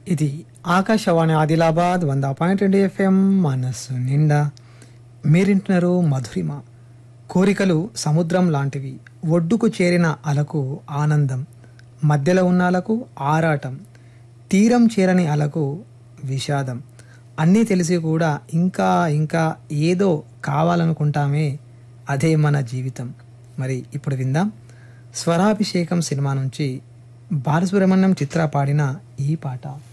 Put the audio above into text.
ఇది ఆకాశవాణి ఆదిలాబాద్ 100.2 FM మనస్సు నిండా. మీరింటున్నారు మధురిమ. కోరికలు సముద్రం లాంటివి. ఒడ్డుకు చేరిన అలకు ఆనందం, మధ్యలో ఉన్న అలకు ఆరాటం, తీరం చేరని అలకు విషాదం. అన్నీ తెలిసి కూడా ఇంకా ఇంకా ఏదో కావాలనుకుంటామే, అదే మన జీవితం. మరి ఇప్పుడు విందాం స్వరాభిషేకం సినిమా నుంచి బాలసుబ్రహ్మణ్యం చిత్ర పాడిన ఈ పాట.